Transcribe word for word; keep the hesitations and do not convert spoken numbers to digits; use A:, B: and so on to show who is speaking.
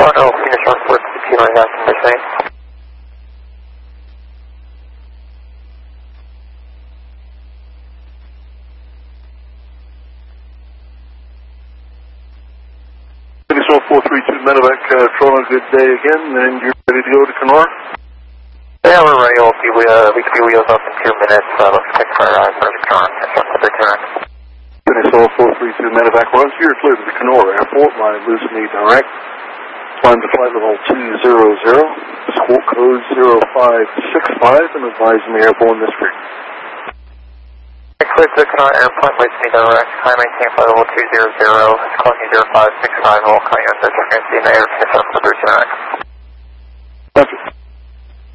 A: Toronto, Phoenix Airport, computer and action machine.
B: Phoenix one four three two Medevac, uh, Toronto, good day again, and you're ready to go to Kenora?
A: Yeah, we're ready. We'll be, uh, we can be wheels up in two minutes. Uh, let's check for uh, service on. That's return.
B: Phoenix one four three two Medevac, runs here clear to the Kenora Airport, line loose me direct. Climb to flight level two zero zero, squawk code zero five six five, and advise me airborne this frequency.
A: Clear to the Kenora Airport, loose me direct. Climb maintain flight level two zero zero, calling you zero five six five, all calling you on this frequency, and air finish up for return.